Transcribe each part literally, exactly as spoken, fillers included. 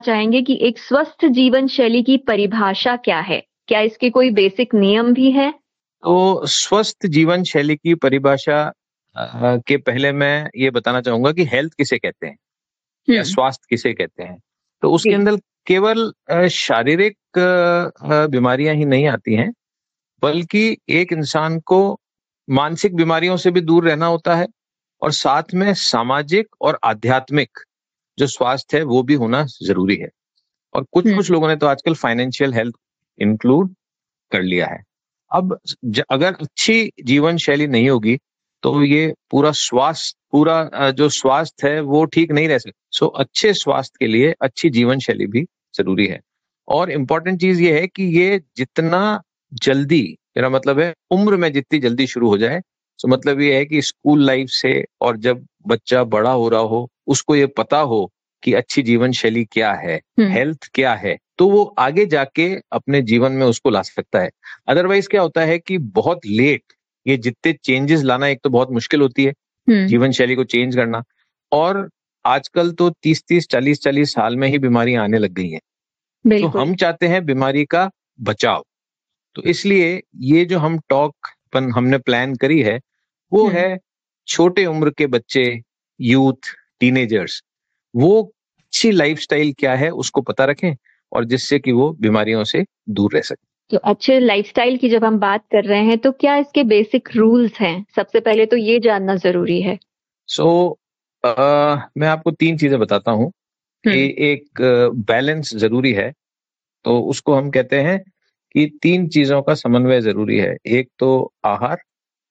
चाहेंगे कि एक स्वस्थ जीवन शैली की परिभाषा क्या है? क्या इसके कोई बेसिक नियम भी हैं? तो स्वस्थ जीवन शैली की परिभाषा अ, के पहले मैं ये बताना चाहूंगा कि हेल्थ किसे कहते हैं या हुँ, स्वास्थ्य किसे कहते हैं। तो उसके जी। अंदर केवल अ, शारीरिक अ, अ, बीमारियां ही नहीं आती हैं, बल्कि एक इंसान को मानसिक बीमारियों से भी दूर रहना होता है और साथ में सामाजिक और आध्यात्मिक जो स्वास्थ्य है वो भी होना जरूरी है। और कुछ हुँ, कुछ लोगों ने तो आजकल फाइनेंशियल हेल्थ इंक्लूड कर लिया है। अब ज अगर अच्छी जीवन शैली नहीं होगी, तो ये पूरा स्वास्थ्य पूरा अ, जो स्वास्थ्य है वो ठीक नहीं रह सकता। सो अच्छे स्वास्थ्य के लिए अच्छी जीवन शैली भी ज़रूरी है। और इम्पोर्टेंट चीज़ ये है कि ये जितना जल्दी, मेरा मतलब है उम्र में जितनी जल्दी शुरू हो जाए, सो मतलब ये है कि स्कूल लाइफ से, और जब बच्चा बड़ा हो रहा हो, उसको ये पता हो कि अच्छी जीवन शैली क्या है, हुँ, हेल्थ क्या है, तो वो आगे जाके अपने जीवन में उसको ला सकता है। अदरवाइज क्या होता है कि बहुत लेट ये जितने चेंजेस लाना, एक तो बहुत मुश्किल होती है हुँ, जीवन शैली को चेंज करना, और आजकल तो तीस तीस चालीस चालीस साल में ही बीमारियां आने लग गई हैं। तो बिल्कुल। हम चाहते हैं बीमारी का बचाव। तो इसलिए ये जो हम टॉक पन हमने प्लान करी है, वो हुँ, है छोटे उम्र के बच्चे, यूथ, टीनेजर्स, वो अच्छी लाइफस्टाइल क्या है उसको पता रखें, और जिससे कि वो बीमारियों से दूर रह सकें। तो अच्छे लाइफ़स्टाइल की जब हम बात कर रहे हैं, तो क्या इसके बेसिक रूल्स हैं? सबसे पहले तो ये जानना ज़रूरी है। सो अ, मैं आपको तीन चीज़ें बताता हूँ हुँ, कि एक बैलेंस ज़रूरी है। तो उसको हम कहते हैं कि तीन चीज़ों का समन्वय ज़रूरी है। एक तो आहार,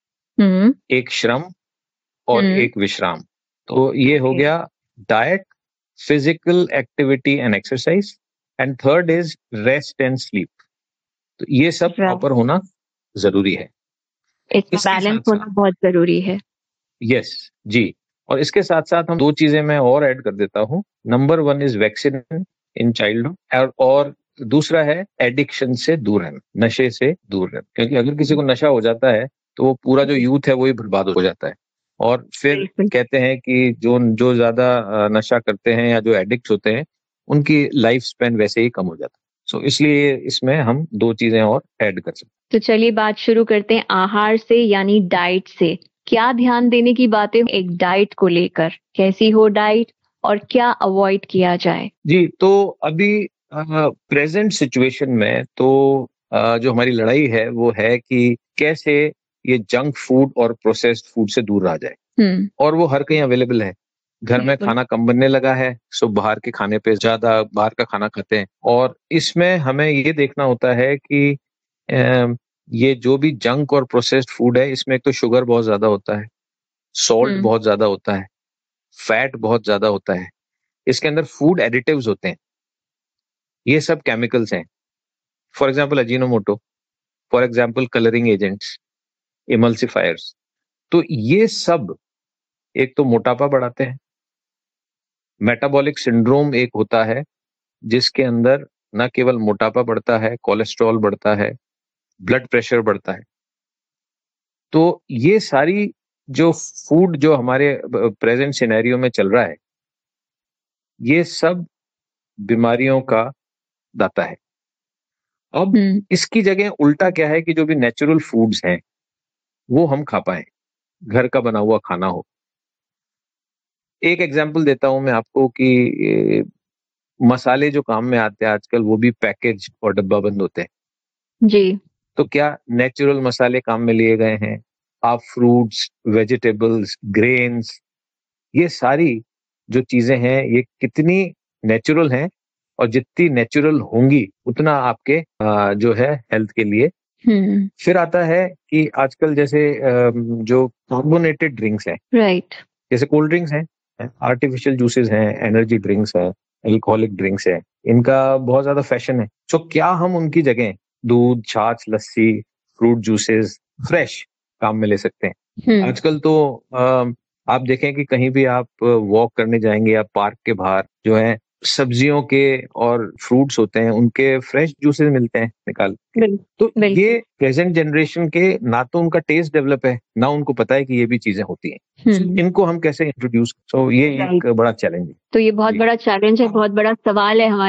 हुँ, एक श्रम और हुँ, एक विश्राम। तो ये हो ओके, गया diet, physical activity and exercise, and third is rest and sleep. तो ये सब राइट। प्रॉपर होना ज़रूरी है। इसमें इसके बैलेंस साथ-साथ होना बहुत ज़रूरी है। यस, जी। और इसके साथ-साथ हम दो चीज़ें मैं और ऐड कर देता हूँ। Number one is vaccine in childhood, और और दूसरा है एडिक्शन से दूर रहना, नशे से दूर रहना। क्योंकि अगर किसी को नशा हो जाता है, तो वो पूरा जो जी, यूथ है, वो ही बर्बाद हो जाता है। और फिर बिल्कुल। कहते हैं कि जो जो ज़्यादा अ, नशा करते हैं या जो एडिक्ट होते हैं, उनकी लाइफ स्पैन वैसे ही कम हो जाता है। सो इसलिए इसमें हम दो चीज़ें और ऐड कर सकते हैं। तो चलिए बात शुरू करते हैं आहार से यानी डाइट से। क्या ध्यान देने की बातें एक डाइट को लेकर? कैसी हो डाइट और क्या अवॉइड किया जाए? जी, तो अभी अ, प्रेज़ेंट सिचुएशन में तो अ, जो हमारी लड़ाई है वो है कि कैसे ये जंक फूड और प्रोसेस्ड फूड से दूर रहा जाए, हुँ, और वो हर कहीं अवेलेबल है। घर में बिल्कुल। खाना कम बनने लगा है, सो बाहर के खाने पे ज़्यादा बाहर का खाना खाते हैं, और इसमें हमें ये देखना होता है कि अ, ये जो भी जंक और प्रोसेस्ड फूड है, इसमें एक तो शुगर बहुत ज़्यादा होता है, सॉल्ट हुँ, बहुत ज़्यादा होता है, फैट बहुत ज़्यादा होता है। इसके अंदर फूड एडिटिव्स होते हैं। ये सब केमिकल्स हैं। For example Ajinomoto, for example colouring agents, emulsifiers. तो ये सब एक तो मोटापा बढ़ाते हैं। मेटाबॉलिक सिंड्रोम एक होता है जिसके अंदर न केवल मोटापा बढ़ता है, कोलेस्ट्रॉल बढ़ता है, ब्लड प्रेशर बढ़ता है। तो ये सारी जो फूड जो हमारे प्रेजेंट सिनेरियो में चल रहा है, ये सब बीमारियों का दाता है। अब हुँ, इसकी जगह उल्टा क्या है कि जो भी नेचुरल फूड्स हैं, वो हम खा पाएँ, घर का बना हुआ खाना हो। एक एग्जांपल देता हूँ मैं आपको कि ए, मसाले जो काम में आते हैं आजकल, वो भी पैकेज और डब्बा बंद होते हैं। जी, तो क्या नेचुरल मसाले काम में लिए गए हैं? आप फ्रूट्स, वेजिटेबल्स, ग्रेन्स, ये सारी जो चीज़ें हैं, ये कितनी नेचुरल हैं, और जितनी नेचुरल होंगी, उतना आपके अ, जो है हेल्थ के लिए। हुँ, फिर आता है कि आजकल जैसे अ, जो कार्बोनेटेड ड्रिंक्स हैं, राइट। जैसे कोल्ड ड्रिंक्स हैं, आर्टिफिशियल जूसेस हैं, एनर्जी ड्रिंक्स हैं, अल्कोहलिक ड्रिंक्स हैं, इनका बहुत ज़्यादा फैशन है। सो क्या हम उनकी जगह दूध, छाछ, लस्सी, फ्रूट जूसेस फ्रेश काम में ले सकते हैं? हुँ, आजकल तो अ, आप देखें कि कहीं भी आप वॉक करने जाएँगे या पार्क के बाहर जो है, सब्जियों के और फ्रूट्स होते हैं उनके फ्रेश जूसेस मिलते हैं निकाल के। तो ये प्रेजेंट जनरेशन के ना तो उनका टेस्ट डेवलप है ना उनको पता है कि ये भी चीजें होती हैं। so, इनको हम कैसे इंट्रोड्यूस, सो so, ये एक बड़ा चैलेंज है। तो ये बहुत बड़ा चैलेंज है, बहुत बड़ा सवाल है हमारे